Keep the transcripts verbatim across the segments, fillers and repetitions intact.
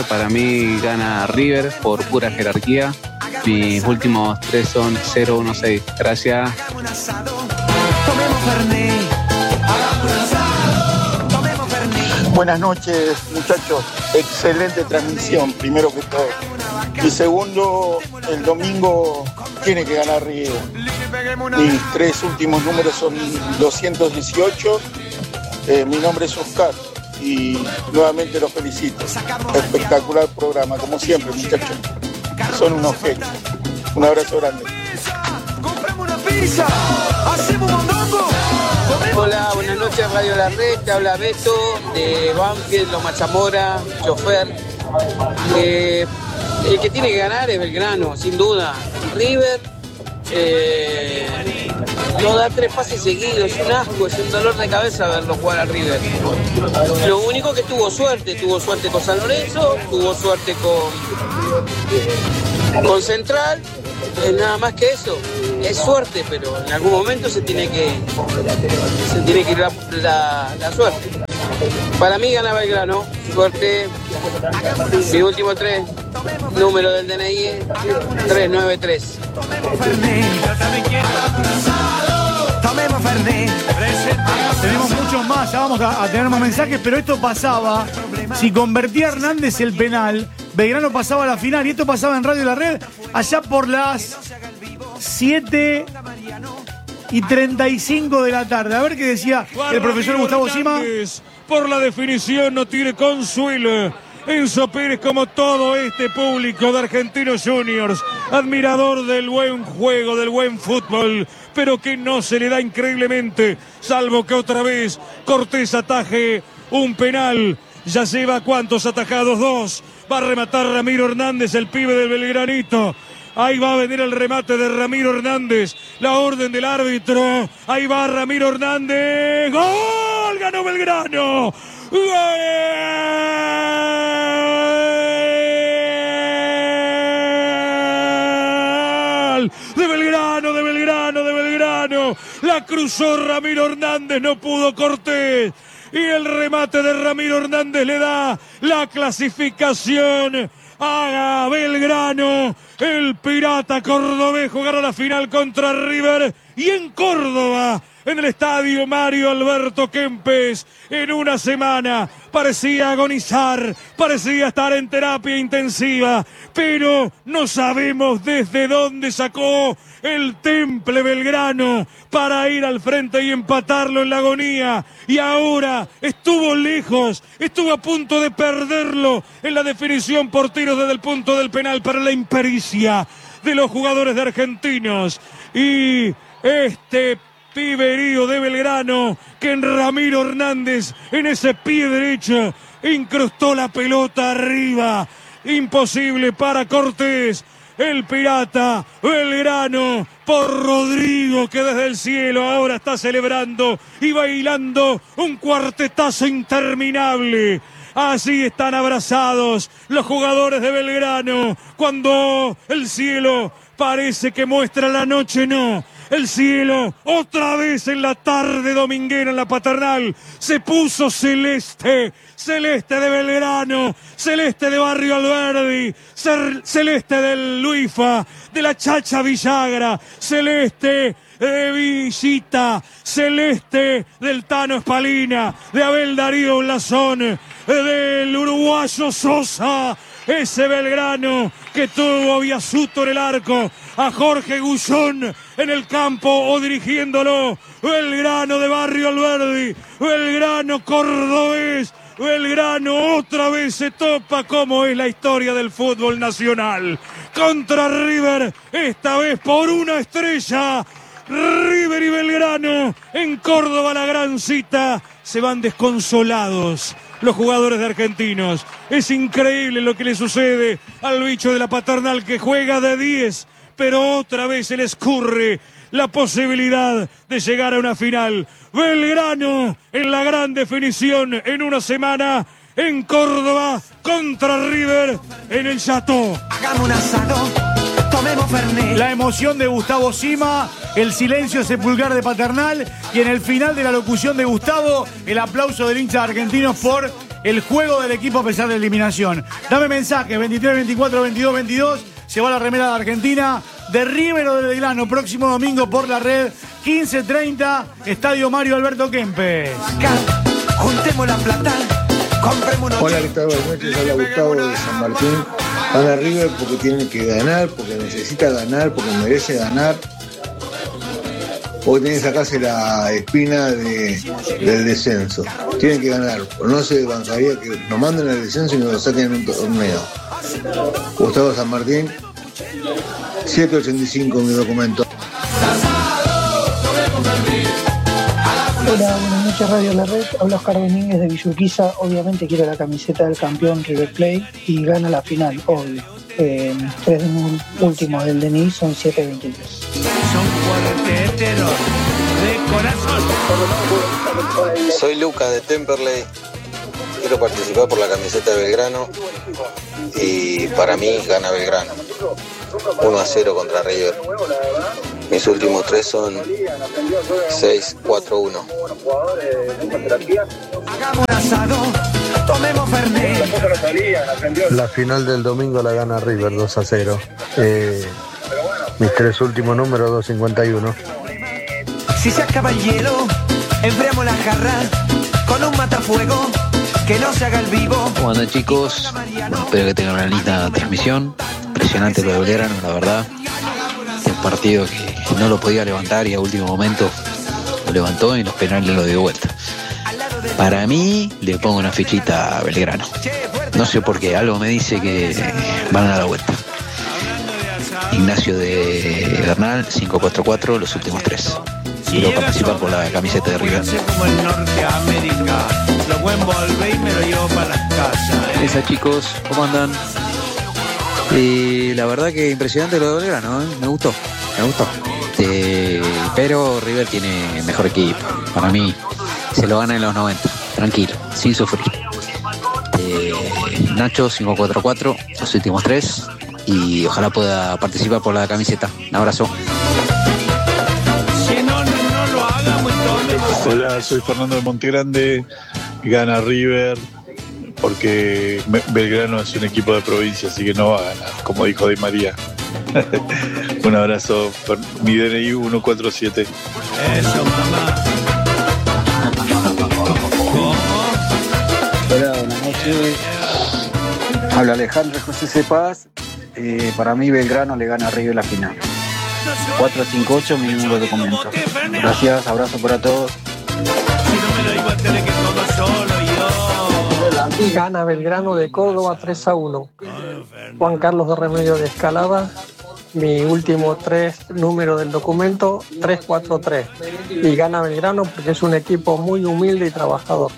Para mí gana River por pura jerarquía. Mis últimos tres son cero uno seis. Gracias. Buenas noches, muchachos. Excelente transmisión, primero que todo. Y segundo, el domingo tiene que ganar River. Mis tres últimos números son doscientos dieciocho. Eh, mi nombre es Oscar y nuevamente los felicito. Espectacular programa, como siempre, muchachos. Son unos genios. Un abrazo grande. Hola, buenas noches, Radio La Red. Te habla Beto de Banfield, Loma Zamora, chofer. Eh, el que tiene que ganar es Belgrano, sin duda. River eh, no da tres pases seguidos, es un asco, es un dolor de cabeza verlo jugar a River. Lo único que tuvo suerte, tuvo suerte con San Lorenzo, tuvo suerte con, con Central. Es nada más que eso, es suerte, pero en algún momento se tiene que se tiene que ir la, la, la suerte. Para mí gana Belgrano, suerte. Mi último tres, número del D N I es tres nueve tres. Tenemos muchos más, ya vamos a, a tener más mensajes, pero esto pasaba, si convertía Hernández el penal, Belgrano pasaba a la final, y esto pasaba en Radio La Red allá por las siete y treinta y cinco de la tarde. A ver qué decía el profesor Gustavo Sima. Por la definición no tiene consuelo. Enzo Pérez, como todo este público de Argentinos Juniors, admirador del buen juego, del buen fútbol, pero que no se le da increíblemente, salvo que otra vez Cortés ataje un penal. Ya lleva ¿cuántos atajados? Dos. Va a rematar Ramiro Hernández, el pibe del Belgranito. Ahí va a venir el remate de Ramiro Hernández. La orden del árbitro. Ahí va Ramiro Hernández. ¡Gol! ¡Ganó Belgrano! ¡Gol! De Belgrano, de Belgrano, de Belgrano. La cruzó Ramiro Hernández, no pudo Cortés. Y el remate de Ramiro Hernández le da la clasificación a Belgrano. El Pirata cordobés jugará la final contra River. Y en Córdoba, en el estadio Mario Alberto Kempes, en una semana parecía agonizar, parecía estar en terapia intensiva, pero no sabemos desde dónde sacó el Temple Belgrano para ir al frente y empatarlo en la agonía. Y ahora estuvo lejos, estuvo a punto de perderlo en la definición por tiros desde el punto del penal para la impericia de los jugadores de Argentinos. Y este piberío de Belgrano, que en Ramiro Hernández, en ese pie derecho, incrustó la pelota arriba. Imposible para Cortés. El Pirata Belgrano por Rodrigo, que desde el cielo ahora está celebrando y bailando un cuartetazo interminable. Así están abrazados los jugadores de Belgrano cuando el cielo parece que muestra la noche, no. El cielo, otra vez en la tarde dominguera en la Paternal, se puso celeste, celeste de Belgrano, celeste de Barrio Alberdi, celeste del Luifa, de la Chacha Villagra, celeste de Villita, celeste del Tano Espalina, de Abel Darío Blasón, del uruguayo Sosa. Ese Belgrano que tuvo a Biasuto en el arco, a Jorge Gullón en el campo o dirigiéndolo. Belgrano de Barrio Alberdi, Belgrano cordobés, Belgrano otra vez se topa como es la historia del fútbol nacional. Contra River, esta vez por una estrella. River y Belgrano en Córdoba, la gran cita. Se van desconsolados los jugadores de Argentinos. Es increíble lo que le sucede al bicho de la Paternal, que juega de diez, pero otra vez se le escurre la posibilidad de llegar a una final. Belgrano en la gran definición en una semana en Córdoba contra River en el Chateau. Hagamos un asado. La emoción de Gustavo Sima, el silencio sepulcral de Paternal y en el final de la locución de Gustavo, el aplauso del hincha de Argentinos por el juego del equipo a pesar de la eliminación. Dame mensajes, veintitrés, veinticuatro, veintidós, veintidós. Se va la remera de Argentina de River o de Belgrano. Próximo domingo por la red, quince treinta, Estadio Mario Alberto Kempes. Juntemos la plata. Hola, ¿qué tal? Buenas noches, habla Gustavo de San Martín. Gana River porque tiene que ganar, porque necesita ganar, porque merece ganar. Porque tiene que sacarse la espina de, del descenso. Tiene que ganar. No se bancaría que nos manden al descenso y nos lo saquen en un torneo. Gustavo San Martín, setecientos ochenta y cinco mi documento. Hola, buenas noches, Radio La Red. Habla Oscar Domínguez de Villurquiza. Obviamente quiero la camiseta del campeón River Plate y gana la final, obvio. Eh, tres últimos del D N I son siete veintitrés. Son cuarteteros de corazón. Soy Lucas de Temperley. Quiero participar por la camiseta de Belgrano y para mí gana Belgrano. uno a cero contra River. Mis últimos tres son seis cuatro uno. Hagamos un asado, tomemos fernet. La final del domingo la gana River dos a cero. Eh, mis tres últimos números dos cincuenta y uno. Si se acaba el hielo, enfriamos la jarra con un matafuego que no se haga el vivo. ¿Cómo andan, chicos? Bueno, espero que tengan una linda transmisión. Impresionante lo de Belgrano, la verdad. Un partido que no lo podía levantar y a último momento lo levantó y los penales lo dio vuelta. Para mí le pongo una fichita a Belgrano. No sé por qué, algo me dice que van a dar la vuelta. Ignacio de Bernal, cinco cuatro cuatro, los últimos tres. Quiero participar por la camiseta de River. Como en Norteamérica, lo voy a envolver y me lo llevo para las casas. Esa, chicos, ¿cómo andan? Y la verdad que impresionante lo de Belgrano, ¿eh? Me gustó, me gustó. Eh, pero River tiene mejor equipo. Para mí se lo gana en los noventa, tranquilo, sin sufrir. Eh, Nacho, cinco cuatro cuatro, los últimos tres. Y ojalá pueda participar por la camiseta. Un abrazo. Si no, no lo hagamos entonces. Hola, soy Fernando de Montegrande. Gana River porque Belgrano es un equipo de provincia, así que no va a ganar, como dijo Di María. Un abrazo, mi D N I ciento cuarenta y siete. Eso, mamá. ¿Cómo? Hola, buenas noches. Habla Alejandro José Cepaz. Eh, para mí Belgrano le gana a River la final. cuatro cinco ocho, mi número de documento. Gracias, abrazo para todos. Si no me lo iba a tener que todo solo yo. Gana Belgrano de Córdoba tres a uno. Juan Carlos de Remedio de Escalada. Mi último tres número del documento, tres cuatro tres. Y gana Belgrano porque es un equipo muy humilde y trabajador.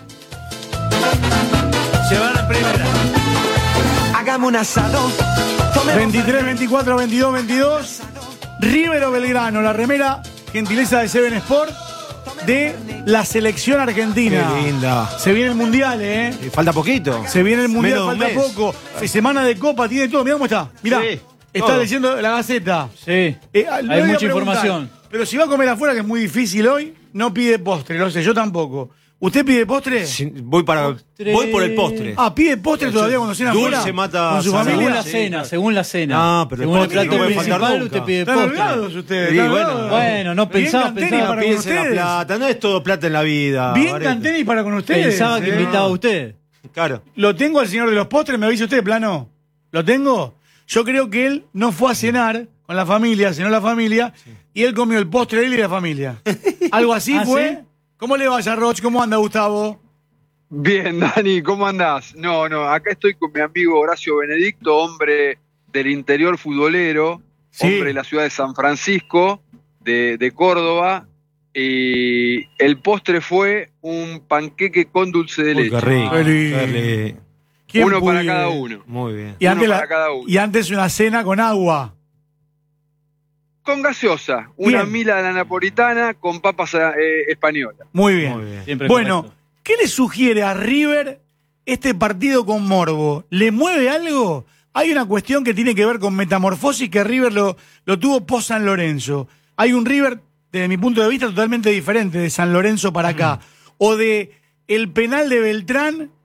Se va la primera. Hagamos un asado. veintitrés, veinticuatro, veintidós, veintidós. River o Belgrano, la remera gentileza de Seven Sport de la selección argentina. Qué linda. Se viene el mundial, ¿eh? Eh, falta poquito. Se viene el mundial, Menos falta un mes. poco. Semana de Copa, tiene todo. Mirá cómo está. Mirá. Sí, está todo. leyendo la Gaceta. Sí. Eh, Hay voy a mucha preguntar, información. Pero si va a comer afuera, que es muy difícil hoy, no pide postre, lo sé, yo tampoco. ¿Usted pide postre? Sí, voy para Postre. voy por el postre. Ah, ¿pide postre todavía cuando cena Dulce afuera? mata ¿Con su salud. familia? Según la Sí, cena, claro. según la cena. Ah, pero el según el postre no plato puede faltar principal, nunca. usted pide Están postre. holgados ustedes. Sí, están bueno. holgados. Bueno, no Bien pensaba, Canteni pensaba. para con Piensa en la ustedes. plata, no es todo plata en la vida. Bien Varela. Canteni para con ustedes. Pensaba que eh. invitaba a usted. Claro. Lo tengo al señor de los postres, me avisa usted, plano. ¿Lo tengo? Yo creo que él no fue a cenar con la familia, cenó la familia, y él comió el postre él y la familia. ¿Algo así ¿Ah, fue? sí? ¿Cómo le va, Roch? ¿Cómo anda, Gustavo? Bien, Dani, ¿cómo andás? No, no, acá estoy con mi amigo Horacio Benedicto, hombre del interior futbolero, Sí. hombre de la ciudad de San Francisco, de, de Córdoba, y el postre fue un panqueque con dulce de Uy, leche. qué rico. Qué lindo. Qué rico. ¿Quién Uno para puede? cada uno. Muy bien. Y antes, Uno la- para cada uno. y antes una cena con agua. Con gaseosa, una Bien. mila de la napolitana con papas eh, españolas. Muy bien. Muy bien. Siempre Bueno, correcto. ¿qué le sugiere a River este partido con Morbo? ¿Le mueve algo? Hay una cuestión que tiene que ver con metamorfosis que River lo, lo tuvo post San Lorenzo. Hay un River, desde mi punto de vista, totalmente diferente de San Lorenzo para acá. O de el penal de Beltrán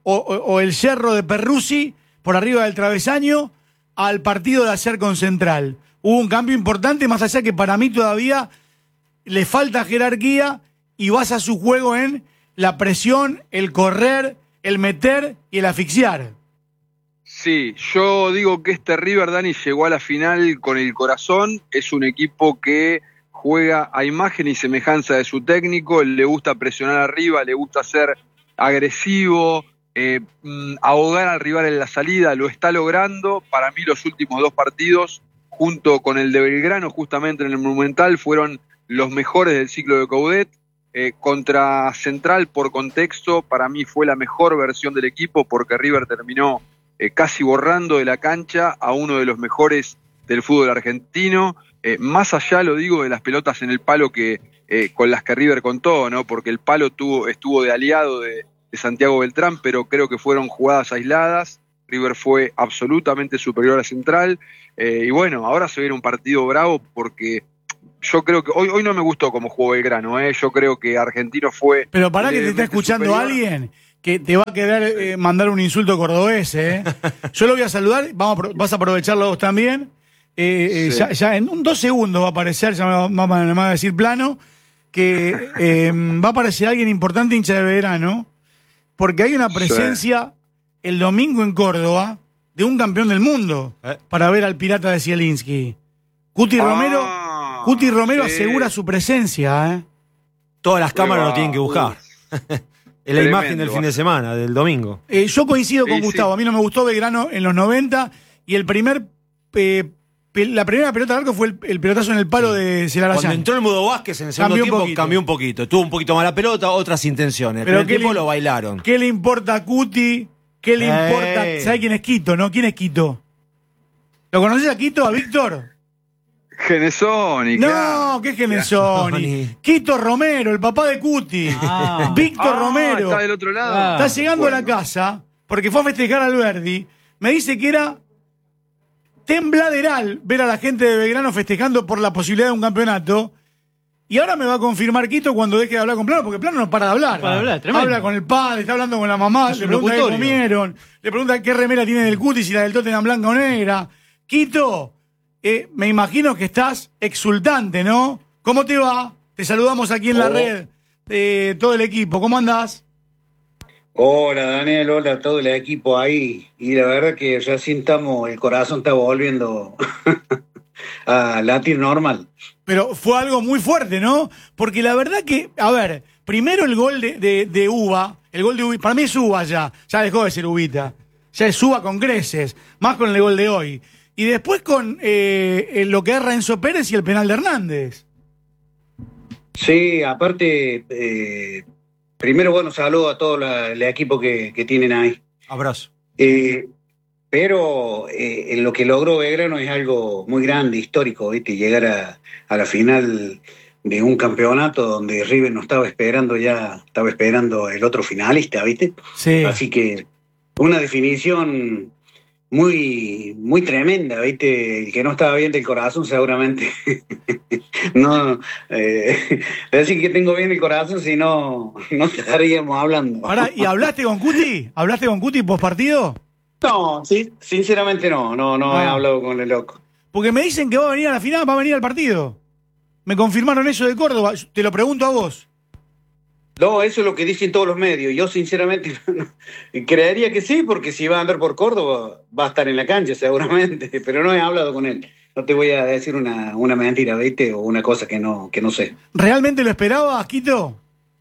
o, o, o el Cerro de Perruzzi por arriba del travesaño al partido de ayer con Central. Hubo un cambio importante, más allá que para mí todavía le falta jerarquía y basa su juego en la presión, el correr, el meter y el asfixiar. Sí, yo digo que este River, Dani, llegó a la final con el corazón. Es un equipo que juega a imagen y semejanza de su técnico. Le gusta presionar arriba, le gusta ser agresivo, eh, ahogar al rival en la salida. Lo está logrando. Para mí los últimos dos partidos, junto con el de Belgrano, justamente en el Monumental, fueron los mejores del ciclo de Coudet. Eh, contra Central, por contexto, para mí fue la mejor versión del equipo, porque River terminó eh, casi borrando de la cancha a uno de los mejores del fútbol argentino, eh, más allá, lo digo, de las pelotas en el palo que eh, con las que River contó, ¿no? Porque el palo tuvo, estuvo de aliado de, de Santiago Beltrán, pero creo que fueron jugadas aisladas. River fue absolutamente superior a Central, eh, y bueno, ahora se viene un partido bravo, porque yo creo que hoy, hoy no me gustó cómo jugó Belgrano, ¿eh? Yo creo que Argentino fue... Pero pará que te está escuchando superior. Alguien que te va a querer eh, mandar un insulto cordobés, ¿eh? Yo lo voy a saludar, vamos a, vas a aprovecharlo vos también. Eh, eh, sí. ya, ya en un dos segundos va a aparecer, ya me va, me va, me va a decir plano, que eh, va a aparecer alguien importante, hincha de Belgrano, porque hay una presencia sí. el domingo en Córdoba de un campeón del mundo ¿Eh? para ver al Pirata de Zielinski. Cuti ah. Romero... Cuti Romero sí. asegura su presencia, ¿eh? Todas las cámaras lo tienen que buscar. Es la imagen del fin de semana, del domingo. Eh, yo coincido con sí, Gustavo. Sí. A mí no me gustó Belgrano en los noventa y el primer eh, la primera pelota de arco fue el, el pelotazo en el palo sí. de Celarayán. Cuando entró el Mudo Vázquez en el segundo cambió tiempo, cambió un poquito. Tuvo un poquito más la pelota, otras intenciones. Pero el tiempo lo bailaron. ¿Qué le importa a Cuti? ¿Qué le hey. importa? ¿Sabe quién es Quito, no? ¿Quién es Quito? ¿Lo conoces a Quito, a Víctor? Genesoni. No, claro. ¿Qué es Genesoni? Quito Romero, el papá de Cuti. Ah. Víctor ah, Romero. Está del otro lado. Ah. Está llegando bueno. a la casa porque fue a festejar al Verdi. Me dice que era tembladeral ver a la gente de Belgrano festejando por la posibilidad de un campeonato. Y ahora me va a confirmar Quito cuando deje de hablar con Plano, porque Plano no para de hablar. Para de hablar, habla con el padre, está hablando con la mamá, es le pregunta qué comieron, le pregunta qué remera tiene del Cuti, si la del Tottenham blanca o negra. Quito, eh, me imagino que estás exultante, ¿no? ¿Cómo te va? Te saludamos aquí en la oh. red, eh, todo el equipo. ¿Cómo andás? Hola Daniel, hola a todo el equipo ahí. Y la verdad que ya sintamos, el corazón está volviendo a latir normal. Pero fue algo muy fuerte, ¿no? Porque la verdad que, a ver, primero el gol de, de, de Uva, el gol de Uva, para mí es Uva ya, ya dejó de ser Uvita, ya es Uva con creces, más con el gol de hoy. Y después con eh, lo que es Renzo Pérez y el penal de Hernández. Sí, aparte, eh, primero, bueno, saludo a todo la, el equipo que, que tienen ahí. Abrazo. Eh, pero eh, lo que logró Belgrano es algo muy grande, histórico, ¿viste? Llegar a, a la final de un campeonato donde River no estaba esperando ya, estaba esperando el otro finalista, ¿viste? Sí. Así que una definición muy, muy tremenda, ¿viste? El que no estaba bien del corazón seguramente no, eh, decir que tengo bien el corazón, si no, no estaríamos hablando. Pará, ¿y hablaste con Cuti? ¿Hablaste con Cuti post partido? No, sí, sinceramente no, no, no ah. he hablado con el loco. Porque me dicen que va a venir a la final, va a venir al partido. Me confirmaron eso de Córdoba, te lo pregunto a vos. No, eso es lo que dicen todos los medios. Yo sinceramente creería que sí, porque si va a andar por Córdoba va a estar en la cancha seguramente, pero no he hablado con él. No te voy a decir una, una mentira, ¿viste? O una cosa que no, que no sé. ¿Realmente lo esperabas, Quito?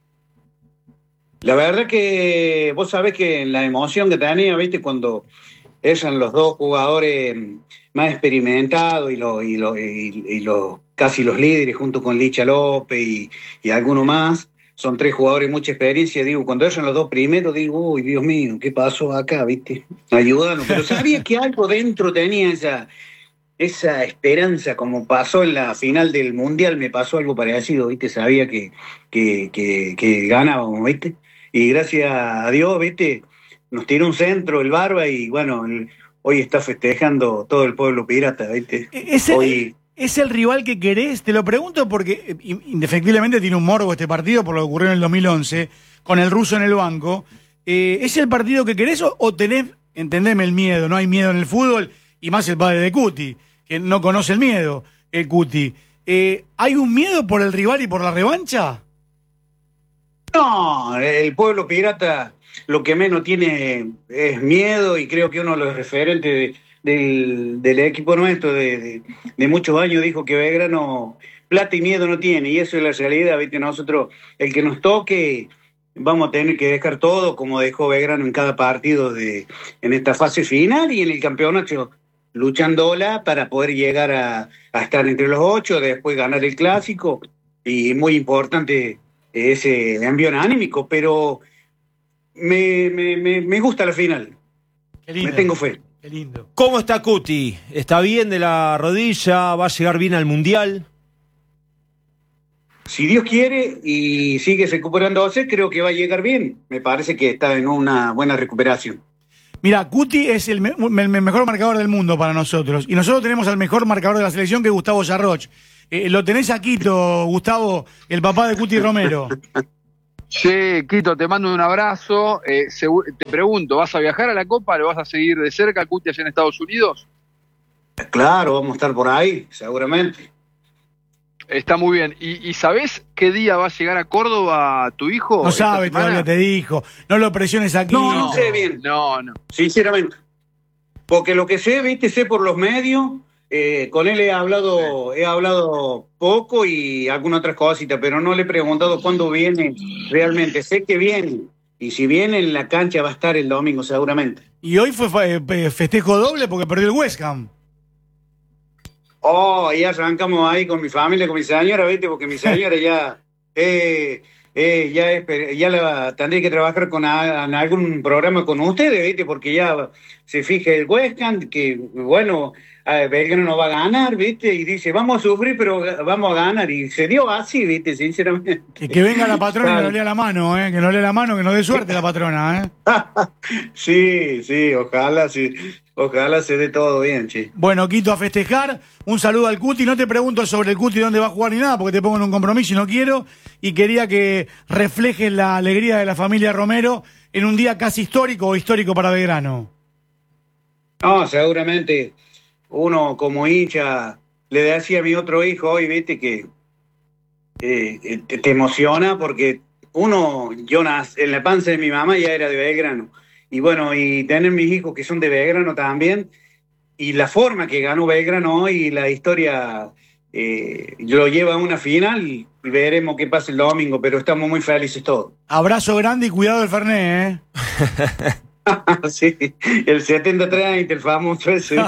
La verdad que vos sabés que la emoción que tenía, ¿viste? Cuando eran los dos jugadores más experimentados y los, y los, y, y los casi los líderes junto con Licha López y, y alguno más. Son tres jugadores de mucha experiencia, digo, cuando eran los dos primeros, digo, uy, Dios mío, ¿qué pasó acá, viste? Ayúdanos, pero sabía que algo dentro tenía esa, esa esperanza, como pasó en la final del Mundial, me pasó algo parecido, viste, sabía que, que, que, que ganábamos, viste, y gracias a Dios, viste, nos tiró un centro, el Barba, y bueno, el, hoy está festejando todo el pueblo pirata, viste. Ese... Hoy... ¿Es el rival que querés? Te lo pregunto porque indefectiblemente tiene un morbo este partido por lo que ocurrió en el dos mil once, con el ruso en el banco. Eh, ¿Es el partido que querés o, o tenés, entendeme el miedo, no hay miedo en el fútbol, y más el padre de Cuti, que no conoce el miedo, el Cuti? Eh, ¿Hay un miedo por el rival y por la revancha? No, el pueblo pirata lo que menos tiene es miedo, y creo que uno de los referentes de, del, del equipo nuestro de, de, de muchos años dijo que Belgrano plata y miedo no tiene, y eso es la realidad. ¿Viste? Nosotros, el que nos toque, vamos a tener que dejar todo como dejó Belgrano en cada partido de, en esta fase final y en el campeonato, luchándola para poder llegar a, a estar entre los ocho, después ganar el clásico, y muy importante ese envío anímico, pero me, me, me, me gusta la final. Qué lindo. Me tengo fe. Qué lindo. ¿Cómo está Cuti? ¿Está bien de la rodilla? ¿Va a llegar bien al Mundial? Si Dios quiere y sigue recuperándose, creo que va a llegar bien. Me parece que está en una buena recuperación. Mira, Cuti es el, me el mejor marcador del mundo para nosotros. Y nosotros tenemos al mejor marcador de la selección, que es Gustavo Yarroch. Eh, lo tenés a Quito, Gustavo, el papá de Cuti Romero. Sí, Quito, te mando un abrazo. Eh, te pregunto, ¿vas a viajar a la Copa? ¿Lo vas a seguir de cerca, Cuti, allá en Estados Unidos? Claro, vamos a estar por ahí, seguramente. Está muy bien. ¿Y, y sabés qué día va a llegar a Córdoba tu hijo? No sabe, todavía te dijo. No lo presiones aquí. No, no sé bien. No, no. Sinceramente. Porque lo que sé, viste, sé por los medios. Eh, con él he hablado, he hablado poco y alguna otra cosita, pero no le he preguntado cuándo viene realmente. Sé que viene. Y si viene en la cancha va a estar el domingo seguramente. Y hoy fue festejo doble porque perdió el West Ham. Oh, y arrancamos ahí con mi familia, con mi señora, ¿viste? Porque mi señora ya, eh, eh, ya, es, ya la, tendría que trabajar con a, en algún programa con ustedes, ¿viste? Porque ya se fija el West Ham, que bueno, Belgrano no va a ganar, ¿viste? Y dice, vamos a sufrir, pero vamos a ganar. Y se dio así, ¿viste? Sinceramente. Y que venga la patrona claro. y que no lea la mano, ¿eh? Que no lea la mano, que no dé suerte la patrona, ¿eh? Sí, sí, ojalá, sí. Ojalá se dé todo bien, che. Bueno, Quito, a festejar. Un saludo al Cuti. No te pregunto sobre el Cuti dónde va a jugar ni nada, porque te pongo en un compromiso y no quiero. Y quería que reflejes la alegría de la familia Romero en un día casi histórico o histórico para Belgrano. No, seguramente uno como hincha le decía a mi otro hijo hoy, viste, que eh, te, te emociona porque uno, yo nací, en la panza de mi mamá ya era de Belgrano. Y bueno, y tener mis hijos que son de Belgrano también, y la forma que ganó Belgrano y la historia eh, lo lleva a una final, y veremos qué pasa el domingo, pero estamos muy felices todos. Abrazo grande y cuidado del Fernet, ¿eh? Sí, el setenta treinta, el famoso ese.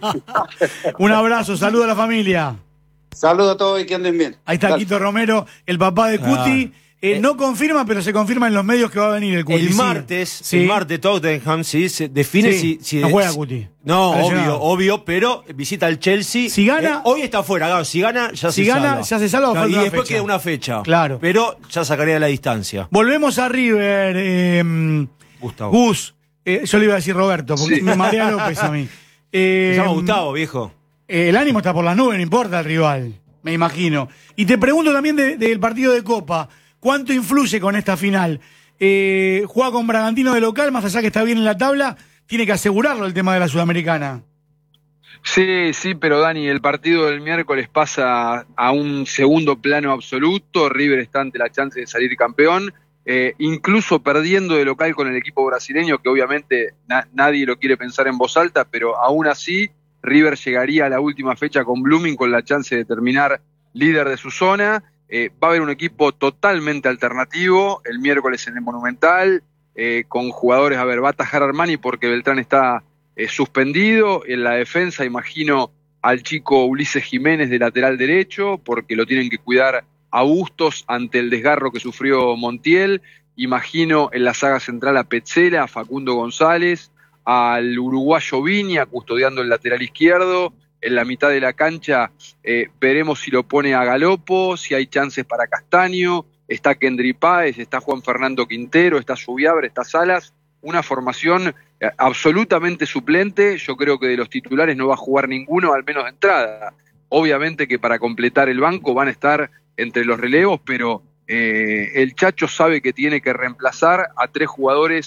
Un abrazo, saludo a la familia. Saludos a todos y que anden bien. Ahí está Dale. Quito Romero, el papá de Cuti. Ah. Eh, no confirma, pero se confirma en los medios que va a venir el Cuti. El martes, sí. el martes Tottenham sí, se define sí. si, si... No juega Cuti. No, obvio, obvio, pero visita al Chelsea. Si gana... Eh, hoy está afuera, claro, si gana ya si se gana, salva. ya se salva. Claro, y una después fecha. queda una fecha. Claro. Pero ya sacaría la distancia. Volvemos a River. Eh, Gustavo. Gus. Eh, yo le iba a decir Roberto, porque sí. me marea López a mí. Eh, se llama Gustavo, viejo. Eh, el ánimo está por las nubes, no importa el rival, me imagino. Y te pregunto también del de, de partido de Copa. ¿Cuánto influye con esta final? Eh, juega con Bragantino de local, más allá que está bien en la tabla, tiene que asegurarlo el tema de la Sudamericana. Sí, sí, pero Dani, el partido del miércoles pasa a un segundo plano absoluto. River está ante la chance de salir campeón, eh, incluso perdiendo de local con el equipo brasileño, que obviamente na nadie lo quiere pensar en voz alta, pero aún así River llegaría a la última fecha con Blooming con la chance de terminar líder de su zona. Eh, va a haber un equipo totalmente alternativo el miércoles en el Monumental, eh, con jugadores, a ver, va a atajar Armani porque Beltrán está eh, suspendido. En la defensa imagino al chico Ulises Jiménez de lateral derecho, porque lo tienen que cuidar a Bustos ante el desgarro que sufrió Montiel. Imagino en la saga central a Petzela, a Facundo González, al uruguayo Viña custodiando el lateral izquierdo. En la mitad de la cancha eh, veremos si lo pone a Galopo, si hay chances para Castaño, está Kendry Páez, está Juan Fernando Quintero, está Subiabre, está Salas, una formación eh, absolutamente suplente. Yo creo que de los titulares no va a jugar ninguno, al menos de entrada. Obviamente que para completar el banco van a estar entre los relevos, pero eh, el Chacho sabe que tiene que reemplazar a tres jugadores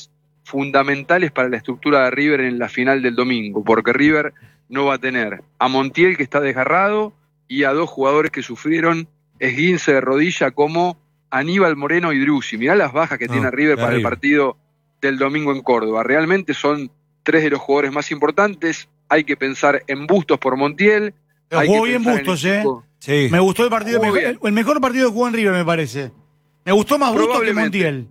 fundamentales para la estructura de River en la final del domingo, porque River no va a tener a Montiel, que está desgarrado, y a dos jugadores que sufrieron esguince de rodilla como Aníbal Moreno y Driussi. Mirá las bajas que no, tiene River para arriba. El partido del domingo en Córdoba. Realmente son tres de los jugadores más importantes. Hay que pensar en Bustos por Montiel. Pero jugó bien Bustos, ¿eh? Sí. Me gustó el partido, mejor, el mejor partido que jugó en River, me parece. Me gustó más Bustos que Montiel.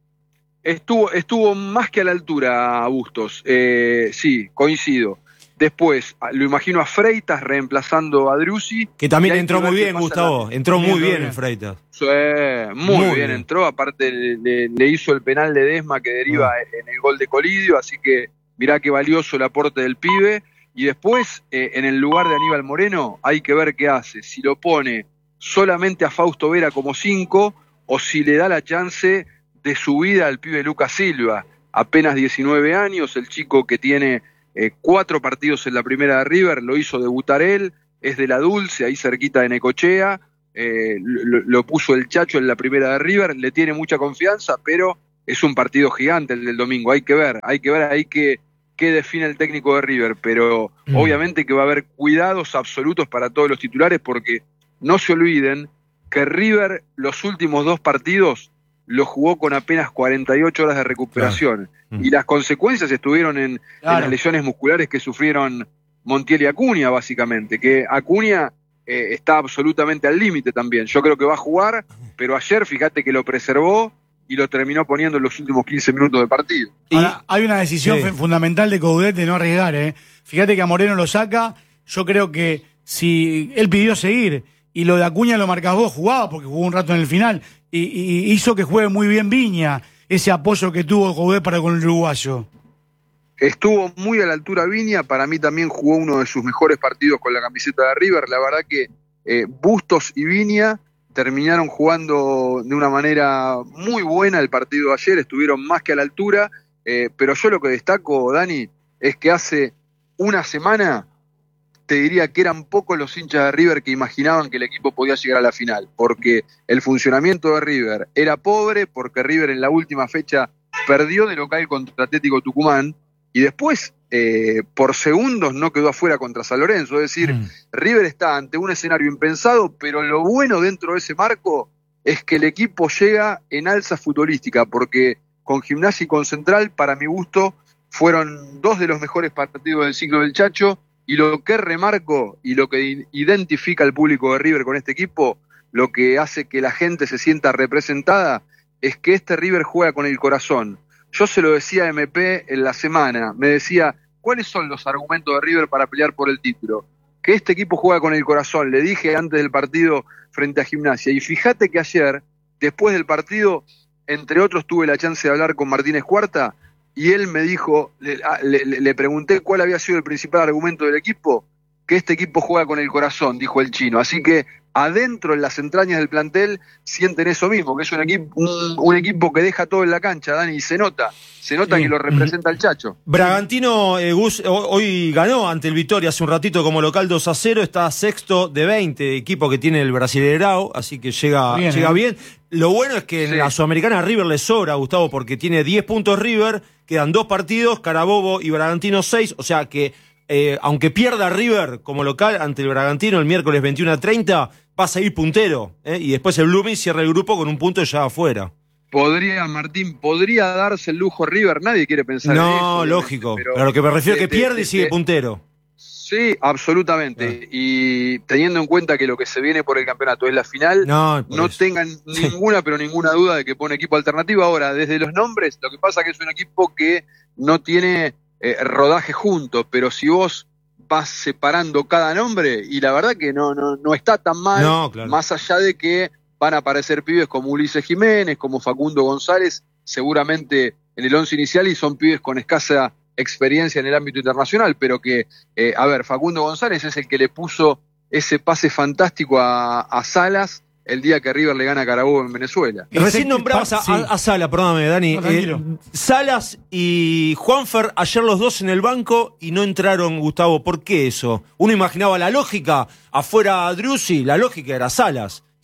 Estuvo, estuvo más que a la altura Bustos. Eh, sí, coincido. Después, lo imagino a Freitas reemplazando a Driussi. Que también entró muy bien, Gustavo. La... Entró muy bien en Freitas. Sí, muy, muy bien, bien entró. Aparte le, le, le hizo el penal de Desma que deriva ah. en el gol de Colidio. Así que mirá qué valioso el aporte del pibe. Y después, eh, en el lugar de Aníbal Moreno, hay que ver qué hace. Si lo pone solamente a Fausto Vera como cinco o si le da la chance de subida al pibe Lucas Silva. Apenas diecinueve años, el chico que tiene... Eh, cuatro partidos en la primera de River, lo hizo debutar él, es de la Dulce, ahí cerquita de Necochea, eh, lo, lo puso el Chacho en la primera de River, le tiene mucha confianza, pero es un partido gigante el del domingo, hay que ver, hay que ver ahí qué, qué define el técnico de River, pero mm. obviamente que va a haber cuidados absolutos para todos los titulares, porque no se olviden que River los últimos dos partidos lo jugó con apenas cuarenta y ocho horas de recuperación. Claro. Y las consecuencias estuvieron en, claro. en las lesiones musculares que sufrieron Montiel y Acuña, básicamente. Que Acuña eh, está absolutamente al límite también. Yo creo que va a jugar, pero ayer fíjate que lo preservó y lo terminó poniendo en los últimos quince minutos de partido. Ahora, hay una decisión sí. fundamental de Coudet de no arriesgar. ¿eh? Fíjate que a Moreno lo saca. Yo creo que si él pidió seguir y lo de Acuña lo marcás vos, jugaba porque jugó un rato en el final. Y, y hizo que juegue muy bien Viña, ese apoyo que tuvo Coudet para con el uruguayo. Estuvo muy a la altura Viña, para mí también jugó uno de sus mejores partidos con la camiseta de River. La verdad que eh, Bustos y Viña terminaron jugando de una manera muy buena el partido de ayer, estuvieron más que a la altura, eh, pero yo lo que destaco, Dani, es que hace una semana te diría que eran pocos los hinchas de River que imaginaban que el equipo podía llegar a la final, porque el funcionamiento de River era pobre, porque River en la última fecha perdió de local contra Atlético Tucumán, y después, eh, por segundos, no quedó afuera contra San Lorenzo. Es decir, mm. River está ante un escenario impensado, pero lo bueno dentro de ese marco es que el equipo llega en alza futbolística, porque con Gimnasia y con Central, para mi gusto, fueron dos de los mejores partidos del ciclo del Chacho. Y lo que remarco y lo que identifica al público de River con este equipo, lo que hace que la gente se sienta representada, es que este River juega con el corazón. Yo se lo decía a M P en la semana, me decía, ¿cuáles son los argumentos de River para pelear por el título? Que este equipo juega con el corazón, le dije antes del partido frente a Gimnasia. Y fíjate que ayer, después del partido, entre otros tuve la chance de hablar con Martínez Cuarta, y él me dijo, le, le, le pregunté cuál había sido el principal argumento del equipo, que este equipo juega con el corazón, dijo el chino. Así que adentro, en las entrañas del plantel, sienten eso mismo, que es un equipo, un, un equipo que deja todo en la cancha, Dani, y se nota, se nota sí. que lo representa el Chacho. Bragantino, eh, Gus, hoy ganó ante el Vitória hace un ratito como local dos a cero, está sexto de veinte, equipo que tiene el Brasileirao, así que llega bien. Llega eh. bien. Lo bueno es que sí. en la Sudamericana River le sobra, Gustavo, porque tiene diez puntos River, quedan dos partidos, Carabobo y Bragantino seis, o sea que eh, aunque pierda River como local ante el Bragantino el miércoles veintiuno a treinta, va a seguir puntero, ¿eh? Y después el Blooming cierra el grupo con un punto ya afuera. Podría, Martín, podría darse el lujo River, nadie quiere pensar no, en eso. No, lógico, pero, pero a lo que me refiero es que pierde de, y sigue de, puntero. Sí, absolutamente. Ah. Y teniendo en cuenta que lo que se viene por el campeonato es la final, no, no tengan ninguna, pero ninguna duda de que pone equipo alternativo. Ahora, desde los nombres, lo que pasa es que es un equipo que no tiene eh, rodaje junto, pero si vos vas separando cada nombre, y la verdad que no, no, no está tan mal, no, claro. más allá de que van a aparecer pibes como Ulises Jiménez, como Facundo González, seguramente en el once inicial, y son pibes con escasa experiencia en el ámbito internacional, pero que, eh, a ver, Facundo González es el que le puso ese pase fantástico a, a Salas el día que River le gana a Carabobo en Venezuela. Y recién nombrabas a, a, a Salas, perdóname, Dani. No, eh, Salas y Juanfer, ayer los dos en el banco y no entraron, Gustavo. ¿Por qué eso? Uno imaginaba la lógica, afuera Driussi, la lógica era Salas.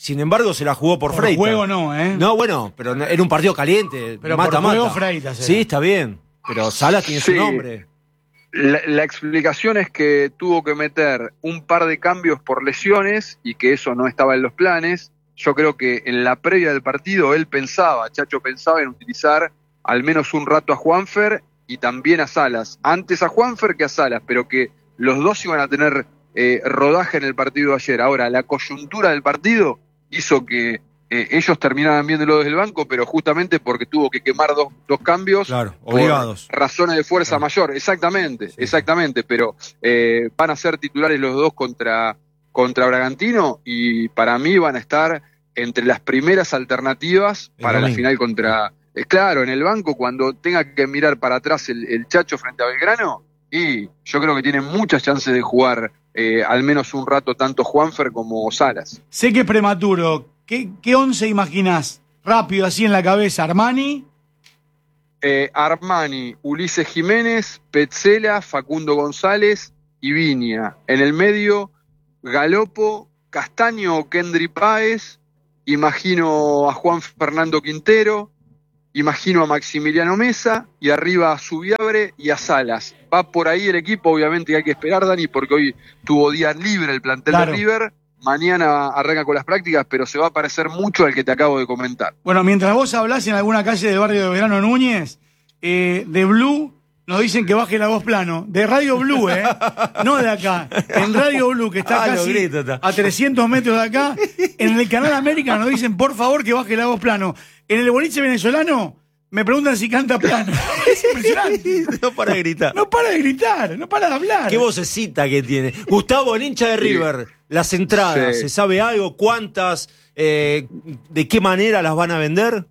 Sin embargo, se la jugó por, Por Freitas. juego no, ¿eh? No, bueno, pero no- era un partido caliente. Pero mata, por juego mata. Freitas era. Sí, está bien. Pero Salas tiene Sí. su nombre. La, la explicación es que tuvo que meter un par de cambios por lesiones y que eso no estaba en los planes. Yo creo que en la previa del partido él pensaba, Chacho pensaba en utilizar al menos un rato a Juanfer y también a Salas. Antes a Juanfer que a Salas, pero que los dos iban a tener eh, rodaje en el partido de ayer. Ahora, la coyuntura del partido hizo que eh, ellos terminaran viéndolo desde el banco, pero justamente porque tuvo que quemar dos, dos cambios. Claro, por obligados. razones de fuerza mayor, exactamente, exactamente, pero eh, van a ser titulares los dos contra, contra Bragantino y para mí van a estar entre las primeras alternativas El para la domingo. final contra... eh, claro, en el banco cuando tenga que mirar para atrás el, el Chacho frente a Belgrano, y yo creo que tienen muchas chances de jugar eh, al menos un rato tanto Juanfer como Salas. Sé que es prematuro. ¿Qué, qué once imaginás? Rápido, así en la cabeza. Armani. Eh, Armani, Ulises Jiménez, Petzela, Facundo González y Viña. En el medio, Galopo, Castaño o Kendry Páez. Imagino a Juan Fernando Quintero. Imagino a Maximiliano Mesa. Y arriba a Subiabre y a Salas. Va por ahí el equipo, obviamente hay que esperar, Dani, porque hoy tuvo día libre el plantel Claro. de River. Mañana arranca con las prácticas, pero se va a parecer mucho al que te acabo de comentar. Bueno, mientras vos hablás en alguna calle del barrio de Belgrano Núñez, eh, de Blue nos dicen que baje la voz plano. De Radio Blue, ¿eh? No de acá. En Radio Blue, que está Ah, lo casi grito está. a trescientos metros de acá. En el canal América nos dicen, por favor, que baje la voz plano. En el boliche venezolano me preguntan si canta plano. Es impresionante. No para de gritar. No para de gritar, no para de hablar. Qué vocecita que tiene. Gustavo, el hincha de River, las entradas, Sí. ¿se sabe algo? ¿Cuántas? Eh, ¿De qué manera las van a vender?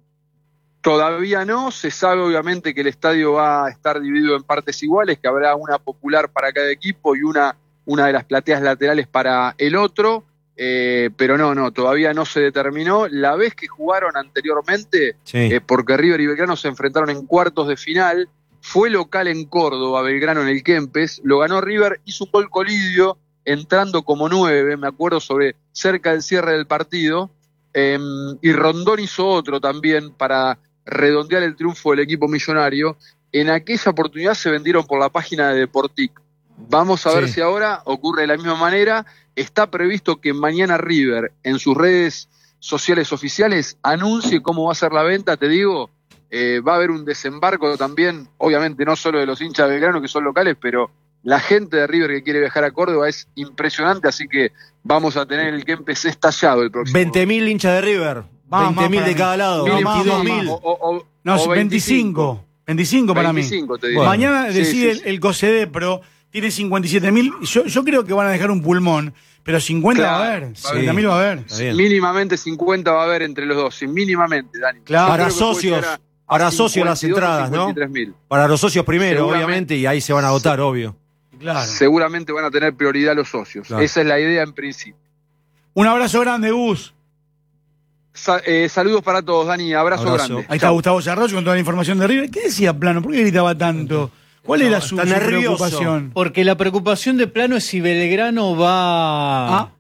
Todavía no, se sabe obviamente que el estadio va a estar dividido en partes iguales, que habrá una popular para cada equipo y una, una de las plateas laterales para el otro, eh, pero no, no, todavía no se determinó. La vez que jugaron anteriormente, Sí. eh, porque River y Belgrano se enfrentaron en cuartos de final, fue local en Córdoba, Belgrano en el Kempes, lo ganó River, hizo un gol Colidio, entrando como nueve, me acuerdo, sobre cerca del cierre del partido, eh, y Rondón hizo otro también para redondear el triunfo del equipo millonario. En aquella oportunidad se vendieron por la página de Deportic. Vamos a ver Sí. si ahora ocurre de la misma manera. Está previsto que mañana River, en sus redes sociales oficiales, anuncie cómo va a ser la venta, te digo. Eh, va a haber un desembarco también, obviamente no solo de los hinchas de Belgrano que son locales, pero la gente de River que quiere viajar a Córdoba es impresionante, así que vamos a tener el Kempes estallado el próximo. veinte mil hinchas de River. Más, veinte más mil para de mí. cada lado. No, más, veintidós más, mil. O- o- o- No, o veinticinco. veinticinco para mí. veinticinco, te digo. Mañana Sí, decide sí, sí. el, el COSEDEPRO, tiene cincuenta y siete mil. Yo, yo creo que van a dejar un pulmón, pero cincuenta Claro, va a haber. va a cincuenta mil va a haber. Está bien. Mínimamente cincuenta va a haber entre los dos, sí, mínimamente, Dani. Claro. Yo Para creo que puede socios, llegar a- para a socios las cincuenta y dos o entradas, ¿no? cincuenta y tres mil. Para los socios primero, Seguramente. obviamente, y ahí se van a agotar, obvio. Claro. Seguramente van a tener prioridad los socios. Claro. Esa es la idea en principio. Un abrazo grande, Gus. Sa- eh, saludos para todos, Dani. Abrazo, Abrazo. grande. Ahí está Gustavo Sarrocho con toda la información de River. ¿Qué decía Plano? ¿Por qué gritaba tanto? ¿Cuál era su, está su nervioso. preocupación? Porque la preocupación de Plano es si Belgrano va Ah.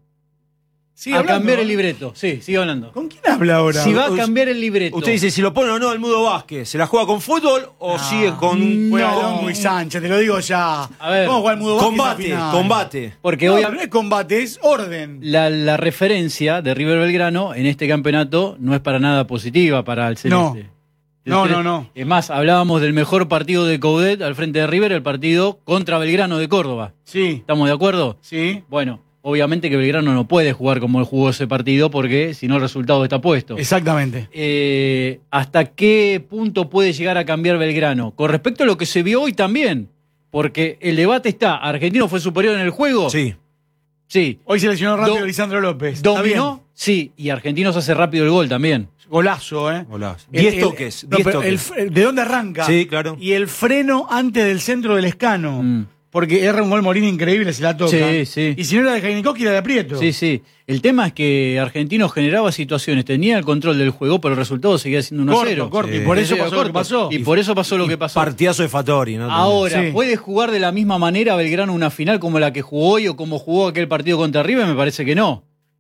Sigue a hablando, cambiar ¿no? el libreto. Sí, sigue hablando. ¿Con quién habla ahora? Si va a cambiar el libreto. Usted dice si lo pone o no el Mudo Vázquez. ¿Se la juega con fútbol o sigue con. Juega No. Longo y Sánchez, te lo digo ya. A ver. ¿Cómo juega el Mudo Vázquez a Combate, final? combate. Porque No, hoy pero no es combate, es orden. la, la referencia de River Belgrano en este campeonato no es para nada positiva para el Celeste. El No, Celeste- no, no. Es más, hablábamos del mejor partido de Coudet al frente de River, el partido contra Belgrano de Córdoba. Sí, ¿Estamos de acuerdo? sí. Bueno, obviamente que Belgrano no puede jugar como él jugó ese partido porque si no el resultado está puesto. Exactamente. Eh, ¿Hasta qué punto puede llegar a cambiar Belgrano? Con respecto a lo que se vio hoy también, porque el debate está, ¿Argentino fue superior en el juego? Sí. Sí. Hoy se lesionó rápido Do- Lisandro López. Está ¿Dominó? bien. Sí, y Argentinos hace rápido el gol también. Golazo, ¿eh? Golazo. El- Diez el- toques. no, diez pero toques. el- ¿De dónde arranca? Sí, claro. Y el freno antes del centro del escano. Mm. Porque era un gol Morín increíble, se la toca. Sí, sí. Y si no era de Jainikowski, era de Prieto. Sí, sí. El tema es que Argentinos generaba situaciones, tenía el control del juego, pero el resultado seguía siendo uno a cero. Corto, corto. Sí. Y por eso Sí, pasó lo que corto. pasó. Y por eso pasó lo que pasó. Partidazo de Fattori, ¿no? Ahora, Sí. ¿puede jugar de la misma manera Belgrano una final como la que jugó hoy o como jugó aquel partido contra River? Me parece que no.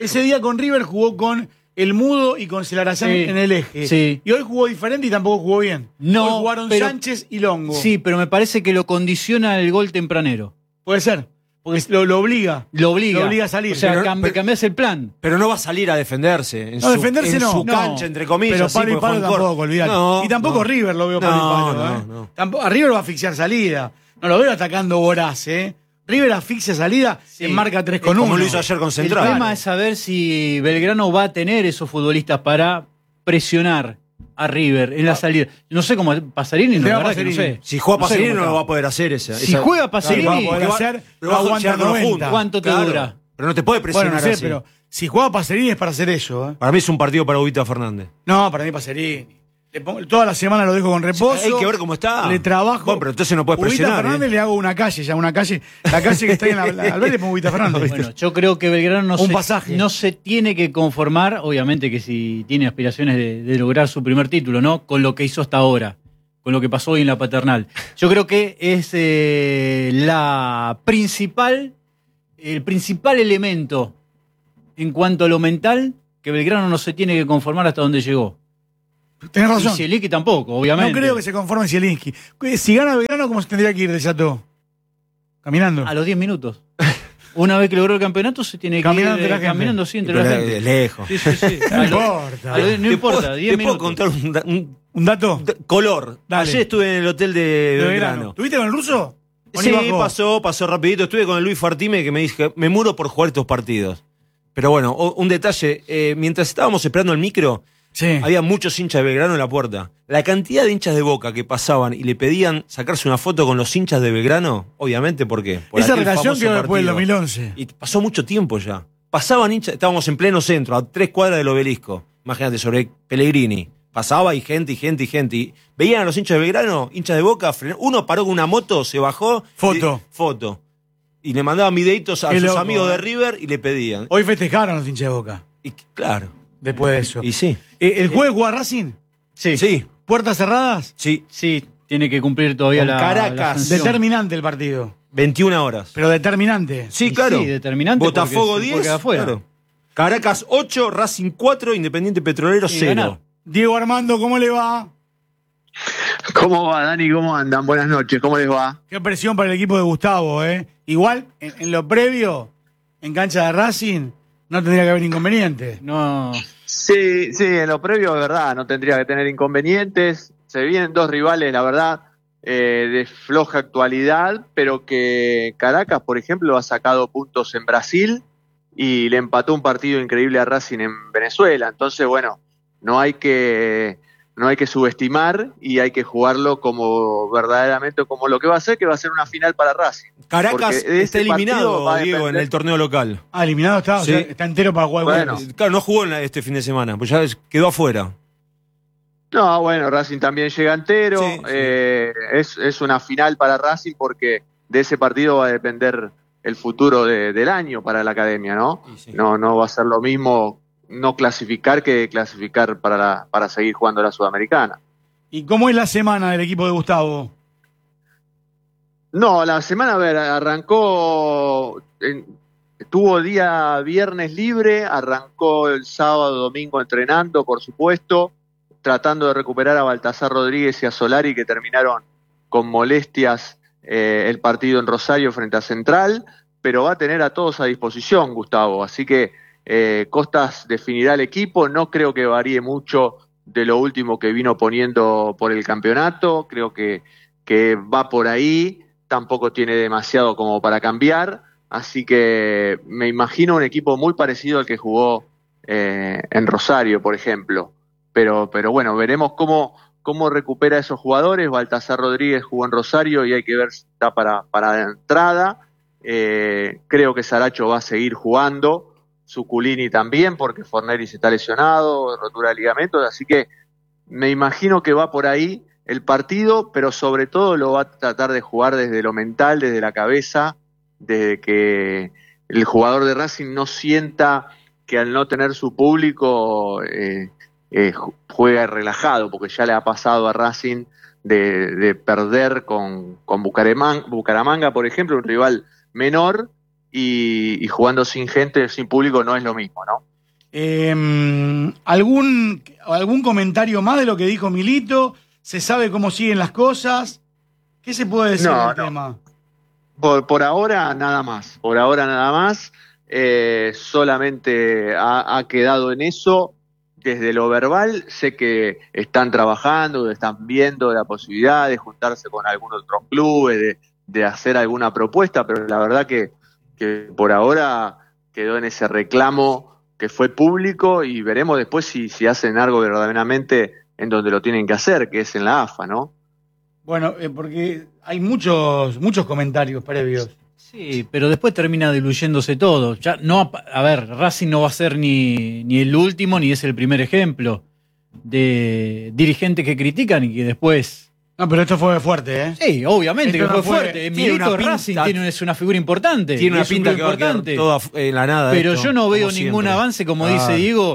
Ese día con River jugó con el Mudo y con Celarayán Sí. en el eje. Sí. Y hoy jugó diferente y tampoco jugó bien. No, hoy jugaron pero- Sánchez y Longo. Sí, pero me parece que lo condiciona el gol tempranero. Puede ser. Porque lo, lo obliga. Lo obliga. Lo obliga a salir. O sea, Pero- cam- pero- cambiás el plan. Pero no va a salir a defenderse. En No, su, defenderse en no. su No. cancha, entre comillas. Pero así, palo y porque palo Juan Cor- tampoco, olvidate. No, y tampoco no. River lo veo palo No, y palo. no, ¿eh? no. Tampoco, a River va a asfixiar salida. No lo veo atacando voraz, ¿eh? River asfixia salida en marca tres con uno. Como lo hizo ayer con El Central. tema es saber si Belgrano va a tener esos futbolistas para presionar a River en la salida. No sé cómo Pasarini, no, Te la va verdad que no Pacerini. sé. Si juega No sé Pacerini cómo no lo está. va a poder hacer esa. Si esa- juega Pacerini, No, va a poder que va- hacer, pero va a aguanta llevarlo noventa. juntos. ¿Cuánto te Claro. dura? Pero no te puede Bueno, presionar no sé, así. pero si juega Pacerini es para hacer eso, ¿eh? Para mí es un partido para Ubita Fernández. No, para mí Pacerini. Le pongo- toda la semana lo dejo con reposo. Hay que ver cómo está. Le trabajo. Bueno, pero entonces no puedes Ubita presionar. Fernández ¿eh? le hago una calle, ya una calle. La calle que está ahí en la, la Alberdi le pongo Ubita Fernández. Bueno, yo creo que Belgrano no Un se, pasaje. no se tiene que conformar, obviamente que si tiene aspiraciones de, de lograr su primer título, ¿no? Con lo que hizo hasta ahora, con lo que pasó hoy en la Paternal. Yo creo que es eh, la principal, el principal elemento en cuanto a lo mental que Belgrano no se tiene que conformar hasta donde llegó. Tenés razón. Y Zielinski tampoco, obviamente. No creo que se conforme Zielinski. Si gana Belgrano, ¿cómo se tendría que ir de Chateau? Caminando. A los diez minutos. Una vez que logró el campeonato, se tiene que Caminando ir entre eh, la gente. caminando sí, entre Pero la de- gente. de lejos. Sí, sí, sí. No A lo- importa. a lo- no Te importa, puedo- diez Te minutos. puedo contar un, da- un ¿Un dato? d- color. Dale. Ayer estuve en el hotel de, De Belgrano. Belgrano. ¿Tuviste con el ruso? ¿O ni Sí, bajó? pasó, pasó rapidito. Estuve con el Luis Fartime que me dijo, me muero por jugar estos partidos. Pero bueno, o- un detalle. eh, mientras estábamos esperando el micro, Sí. había muchos hinchas de Belgrano en la puerta. La cantidad de hinchas de Boca que pasaban y le pedían sacarse una foto con los hinchas de Belgrano, obviamente, ¿por qué? Por Esa aquel relación famoso quedó después del partido. dos mil once. Y pasó mucho tiempo ya. Pasaban hinchas, estábamos en pleno centro, a tres cuadras del obelisco. Imagínate, sobre Pellegrini. Pasaba y gente, y gente, y gente. Y veían a los hinchas de Belgrano, hinchas de Boca, fren- uno paró con una moto, se bajó. Foto. y- foto. Y le mandaban videitos a Qué sus loco, amigos eh. de River y le pedían. Hoy festejaron los hinchas de Boca. Y claro. Después de eso. Y sí. Eh, ¿El jueves juega Racing? Sí. Sí. ¿Puertas cerradas? Sí. Sí, tiene que cumplir todavía Con la, Caracas. la sanción. Determinante el partido. veintiuna horas. Pero determinante. Sí, Y claro. sí, determinante Botafogo porque se puede diez. quedar afuera. Claro. Caracas ocho, Racing cuatro, Independiente Petrolero Sí, cero. ganar. Diego Armando, ¿cómo le va? ¿Cómo va, Dani? ¿Cómo andan? Buenas noches, ¿cómo les va? Qué presión para el equipo de Gustavo, ¿eh? Igual, en, en lo previo, en cancha de Racing, no tendría que haber inconveniente. No. Sí, sí, en lo previo, de verdad, no tendría que tener inconvenientes. Se vienen dos rivales, la verdad, eh, de floja actualidad, pero que Caracas, por ejemplo, ha sacado puntos en Brasil y le empató un partido increíble a Racing en Venezuela. Entonces, bueno, no hay que... No hay que subestimar y hay que jugarlo como verdaderamente como lo que va a ser, que va a ser una final para Racing. Caracas Porque de está ese partido eliminado, va a Diego, en depender- el torneo local. Ah, eliminado está, Sí. o sea, está entero para jugar. Bueno. jueves. Claro, no jugó en la- este fin de semana, pues ya es- quedó afuera. No, bueno, Racing también llega entero. Sí, sí. Eh, es, es una final para Racing porque de ese partido va a depender el futuro de- del año para la academia, ¿no? Y sí. No, no va a ser lo mismo no clasificar que clasificar para, la, para seguir jugando la Sudamericana. ¿Y cómo es la semana del equipo de Gustavo? No, la semana, a ver, arrancó, en- tuvo día viernes libre, arrancó el sábado, domingo entrenando, por supuesto, tratando de recuperar a Baltasar Rodríguez y a Solari, que terminaron con molestias eh, el partido en Rosario frente a Central, pero va a tener a todos a disposición, Gustavo, así que eh, Costas definirá el equipo, no creo que varíe mucho de lo último que vino poniendo por el campeonato, creo que, que va por ahí, tampoco tiene demasiado como para cambiar, así que me imagino un equipo muy parecido al que jugó eh, en Rosario, por ejemplo. Pero, pero bueno, veremos cómo, cómo recupera esos jugadores. Baltasar Rodríguez jugó en Rosario y hay que ver si está para, para la entrada. Eh, creo que Saracho va a seguir jugando, Zuculini también, porque Forneri se está lesionado, rotura de ligamentos, así que me imagino que va por ahí el partido, pero sobre todo lo va a tratar de jugar desde lo mental, desde la cabeza, desde que el jugador de Racing no sienta que al no tener su público eh, eh, juega relajado, porque ya le ha pasado a Racing de, de perder con, con Bucaramanga, Bucaramanga, por ejemplo, un rival menor, y, y jugando sin gente, sin público, no es lo mismo, ¿no? Eh, ¿algún, ¿Algún comentario más de lo que dijo Milito? ¿Se sabe cómo siguen las cosas? ¿Qué se puede decir No, del no. tema? Por, por ahora nada más, por ahora nada más, eh, solamente ha, ha quedado en eso. Desde lo verbal sé que están trabajando, están viendo la posibilidad de juntarse con algún otro club, de, de hacer alguna propuesta, pero la verdad que, que por ahora quedó en ese reclamo que fue público y veremos después si, si hacen algo verdaderamente en donde lo tienen que hacer, que es en la A F A, ¿no? Bueno, eh, porque hay muchos, muchos comentarios previos. Sí, pero después termina diluyéndose todo. Ya no, a ver, Racing no va a ser ni, ni el último ni es el primer ejemplo de dirigentes que critican y que después... No, pero esto fue fuerte, ¿eh? Sí, obviamente Esto que fue, no fue- fuerte. tiene Milito una pinta- Racing tiene, es una figura importante. Tiene una es un pinta club que va a quedar importante. toda en la nada. Pero esto, yo no veo como ningún siempre. avance, como Ah. dice Diego,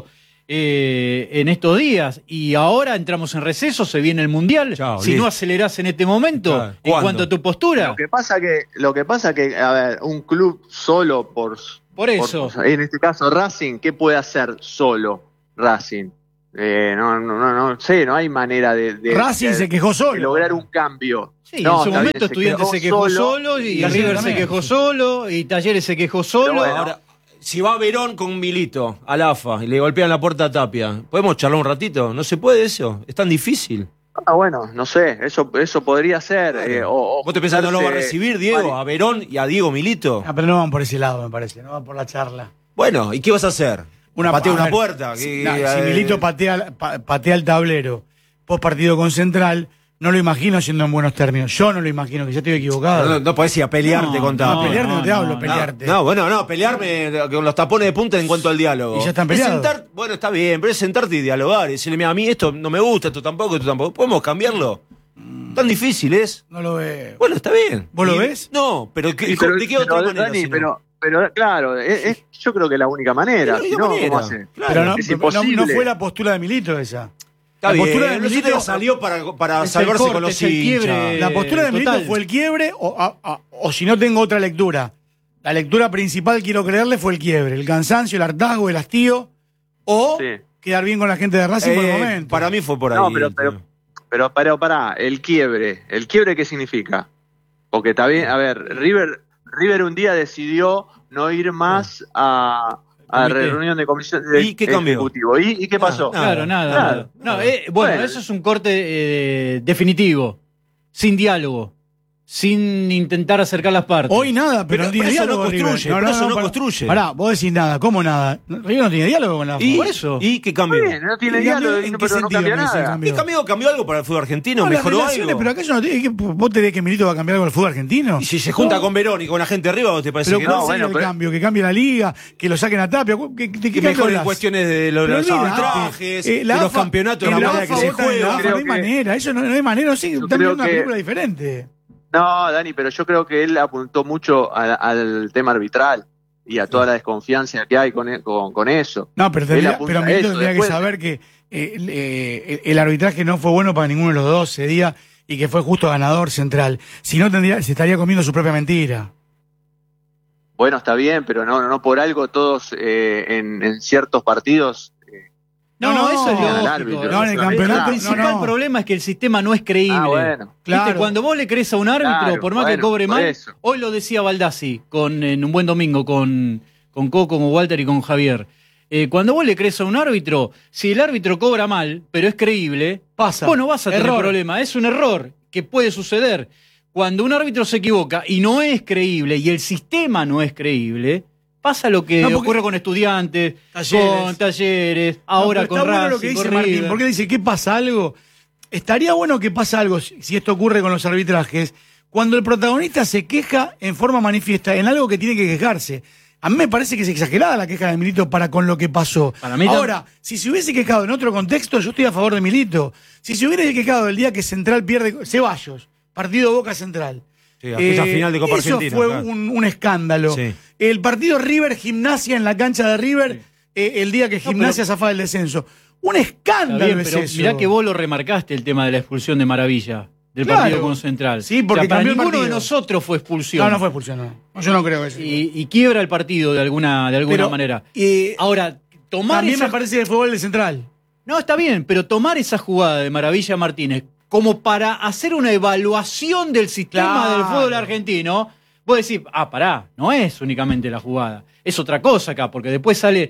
eh, en estos días. Y ahora entramos en receso, se viene el Mundial. Chao, si listo. no acelerás en este momento, Claro. en ¿Cuándo? cuanto a tu postura, Lo que pasa que, lo que pasa que, a ver, un club solo por, por eso. por- en este caso Racing, ¿qué puede hacer solo Racing? Eh, no, no, no, no sé, no hay manera de, de- Racing de- se quejó solo. de lograr un cambio. Sí, No, en su está momento bien, Estudiantes se quejó solo, y, y River River se también. quejó solo y Talleres se quejó solo. bueno, Ahora, si va Verón con Milito al A F A y le golpean la puerta a Tapia, ¿podemos charlar un ratito? ¿No se puede eso? Es tan difícil. Ah, bueno, no sé, eso, eso podría ser. eh, o, o ¿Vos te pensás que no lo va a juntarse- recibir, Diego, a Verón y a Diego Milito? Ah, pero no van por ese lado, me parece, no van por la charla. Bueno, ¿y qué vas a hacer? ¿Patea a una ver, puerta? Si, ¿Qué- nah, qué- si eh, Milito patea, pa- patea el tablero post partido con Central, no lo imagino siendo en buenos términos. Yo no lo imagino, que ya estoy equivocado. No, no, no podés ir a pelearte No, con no, Tapia. pelearte no te hablo, No, pelearte. No, bueno, no, pelearme con los tapones de punta en cuanto al diálogo. Y ya están Es peleados. sentar- bueno, está bien, pero es sentarte y dialogar y decirle, mira, a mí esto no me gusta, esto tampoco, esto tampoco. ¿Podemos cambiarlo? Tan difícil es. No lo veo. Bueno, está bien. ¿Vos lo Y- ves? No, pero ¿qué- Sí, pero- ¿de qué otra pero, manera? Dani, si no? pero, pero claro, es, es- yo creo que es la única manera. Es la Si única no, manera, ¿cómo hace? claro. Pero no, Es no- imposible. no fue la postura de Milito esa. Está la bien, postura de no sé si Milito le salió para, para Es salvarse el corte, con los es el quiebre. hinchas. La postura de Milito total. fue el quiebre, o, a- a- o si no tengo otra lectura. La lectura principal, quiero creerle, fue el quiebre. El cansancio, el hartazgo, el hastío, o Sí. quedar bien con la gente de Racing por el Eh, momento. para mí fue por ahí. No, pero, pero, pero, pero pará, el quiebre. ¿El quiebre qué significa? Porque está bien, a ver, River, River un día decidió no ir más a, a Comité. reunión de comisión de ¿Y qué cambió? ejecutivo. ¿Y, y qué pasó? Nada, Claro, nada. nada. nada. No, eh, bueno, Bueno. eso es un corte eh, definitivo, sin diálogo, sin intentar acercar las partes. Hoy nada, pero, Pero- no tiene pero eso diálogo. no River. construye, pero eso no pará. construye. Pará, vos decís nada. ¿Cómo nada? River no tiene diálogo con la ¿Y, Por eso. ¿Y qué cambió? Está bien, no tiene ¿En diálogo, qué pero no sentido cambia me dice nada. cambio? ¿Y cambió, cambió algo para el fútbol argentino? No, las ¿Mejoró relaciones, algo? pero acá yo no te- ¿qué- ¿Vos te ves que Milito va a cambiar algo con el fútbol argentino? Y si se junta con Verón y con la gente arriba, ¿vos te parece Pero que ¿cuál no? sería bueno, el pero- cambio? ¿Que cambie la liga? ¿Que lo saquen a Tapia? ¿Qué, de qué Que cambio mejoren hablas? cuestiones de los, Pero los olvidate. arbitrajes, Eh, de la los AFA campeonatos, en la la manera que AFA se votan en la juega. AFA, Creo no hay que- manera, eso no, no hay manera, no sé, están creo viendo una que- película diferente. No, Dani, pero yo creo que él apuntó mucho a- al tema arbitral y a toda la desconfianza que hay con, e- con, con eso. No, pero, Él tendría, apunta pero a Milito eso, tendría después- que saber que eh, el, eh, el arbitraje no fue bueno para ninguno de los dos ese día y que fue justo ganador Central. Si no, tendría, se estaría comiendo su propia mentira. Bueno, está bien, pero no, no por algo todos eh, en, en ciertos partidos. No, No, no, eso es al lógico. árbitro, no, en el solamente campeonato, El nada. principal no, no. problema es que el sistema no es creíble. Ah, bueno. ¿Viste? Claro. Cuando vos le crees a un árbitro, Claro, por más que bueno, cobre por mal, eso. hoy lo decía Baldassi con, en un buen domingo con, con Coco, con Walter y con Javier. Eh, cuando vos le crees a un árbitro, si el árbitro cobra mal, pero es creíble, Pasa. vos no vas a tener Error. problema. Es un error que puede suceder. Cuando un árbitro se equivoca y no es creíble y el sistema no es creíble, pasa lo que No, porque- ocurre con Estudiantes, Talleres. con Talleres, ahora No, pero con está bueno Racing, lo que dice con Martín, River. porque él dice, ¿qué pasa algo? Estaría bueno que pasa algo, si si esto ocurre con los arbitrajes, cuando el protagonista se queja en forma manifiesta en algo que tiene que quejarse. A mí me parece que es exagerada la queja de Milito para con lo que pasó. Para mí tam- Ahora, si se hubiese quejado en otro contexto, yo estoy a favor de Milito. Si se hubiese quejado el día que Central pierde, Ceballos, partido Boca Central. Sí, aquella Eh, final de Copa eso Argentina. fue claro. un, un escándalo. Sí. El partido River Gimnasia en la cancha de River, eh, el día que No, Gimnasia pero- zafaba el descenso. Un Está escándalo bien, es pero eso. mirá que vos lo remarcaste el tema de la expulsión de Maravilla. del Claro. partido con Central. Sí, porque o sea, para cambió el ninguno de partido. nosotros fue expulsión. No, no fue expulsión, no. Yo no creo eso. Y, y quiebra el partido de alguna, de alguna Pero, manera. eh, Ahora, tomar También esa... me parece que fue gol de Central. No, está bien, pero tomar esa jugada de Maravilla Martínez como para hacer una evaluación del sistema Claro. del fútbol argentino, vos decís, ah, pará, no es únicamente la jugada, es otra cosa acá, porque después sale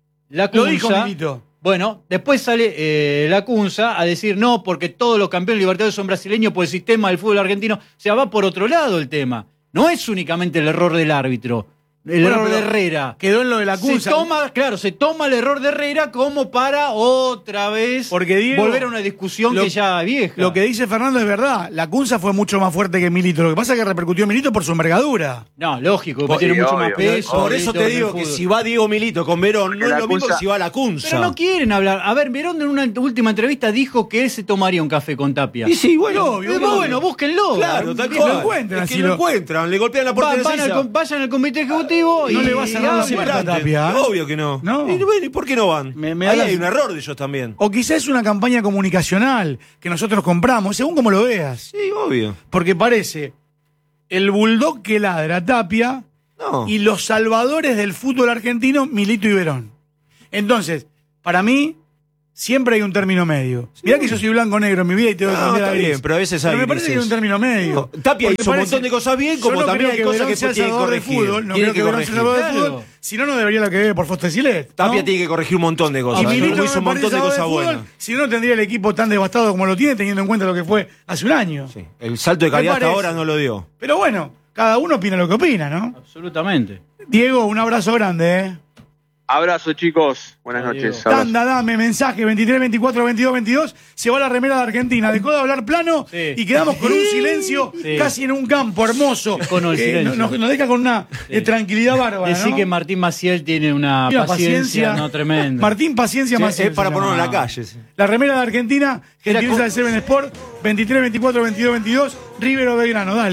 la Lo dijo Cunza. Milito. Bueno, después sale eh, la Cunza a decir no, porque todos los campeones libertadores son brasileños por el sistema del fútbol argentino. O sea, va por otro lado el tema. No es únicamente el error del árbitro. El Bueno, error de pero Herrera. Quedó en lo de la Cunza. Se toma, claro, se toma el error de Herrera como para otra vez Porque Diego, volver a una discusión lo- que ya vieja. Lo que dice Fernando es verdad. La Cunza fue mucho más fuerte que Milito. Lo que pasa es que repercutió Milito por su envergadura. No, lógico, porque Sí, tiene mucho obvio. más peso. Por eso Milito te en el digo que fútbol. si va Diego Milito con Verón, Porque no es la lo mismo Cunza- que si va la Cunza. Pero no quieren hablar. A ver, Verón en una última entrevista dijo que él se tomaría un café con Tapia. Y sí, bueno, Obvio, obvio. bueno, búsquenlo. Claro, tal Bien, cual. lo encuentran, Es que si lo lo- encuentran, le golpean la puerta Va- de van al Sisa. com- vayan al comité ejecutivo y No le va a cerrar la y- puerta a Tapia, ¿eh? Obvio que no. No. Y, bueno, ¿y por qué no van? Me- me Ahí da hay la- un error de ellos también. O quizás es una campaña comunicacional que nosotros compramos, según como lo veas. Sí, obvio. Porque parece el bulldog que ladra a Tapia No. y los salvadores del fútbol argentino, Milito y Verón. Entonces, para mí, siempre hay un término medio. Mirá que yo soy blanco-negro en mi vida y tengo que No, cambiar a está gris. bien, pero a veces hay Pero me parece que hay grises. un término medio. No, Tapia Porque hizo un parece- montón de cosas bien, yo como no también creo hay cosas Verón que sea tiene que salvador de corregir. fútbol, no Tiene creo que que Verón sea corregir. salvador de Claro. fútbol. Si no, no debería lo que ve por Fostesilet. ¿no? Tapia tiene que corregir un montón de cosas. Y Milito Hizo no me un montón parece de salvador cosas fútbol, buenas. si no, no tendría el equipo tan devastado como lo tiene, teniendo en cuenta lo que fue hace un año. El salto de Me calidad hasta parece. ahora no lo dio. Pero bueno, cada uno opina lo que opina, ¿no? Absolutamente. Diego, un abrazo grande, ¿eh? Abrazo, chicos. Buenas noches. Abrazo. Tanda, dame mensaje veintitrés, veinticuatro, veintidós, veintidós. Se va la remera de Argentina. Dejó de hablar plano Sí. y quedamos con un silencio Sí. casi en un campo hermoso. Cono el Eh, silencio. nos, nos deja con una eh, tranquilidad bárbara. Decir ¿no? que Martín Maciel tiene una, Tiene una paciencia, paciencia. no tremenda. Martín Paciencia Sí, Maciel es para se ponerlo en la llama. calle. sí. La remera de Argentina, Era gentileza con- de Seven Sport, veintitrés, veinticuatro, veintidós, veintidós, River o Belgrano, dale.